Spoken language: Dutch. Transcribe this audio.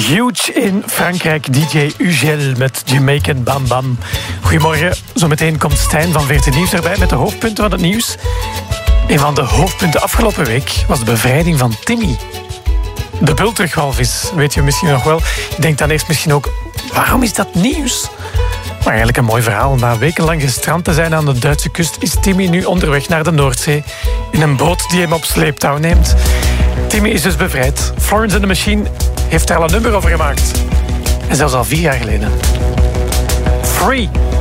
Huge in Frankrijk, DJ Ugel met Jamaican Bam Bam. Goedemorgen, zometeen komt Stijn van VRT Nieuws erbij met de hoofdpunten van het nieuws. Een van de hoofdpunten afgelopen week was de bevrijding van Timmy. De bultrugwalvis, weet je misschien nog wel. Je denkt dan eerst misschien ook, waarom is dat nieuws? Maar eigenlijk een mooi verhaal. Na wekenlang gestrand te zijn aan de Duitse kust is Timmy nu onderweg naar de Noordzee in een boot die hem op sleeptouw neemt. Timmy is dus bevrijd. Florence and the Machine heeft daar al een nummer over gemaakt. En zelfs al 4 jaar geleden. Free.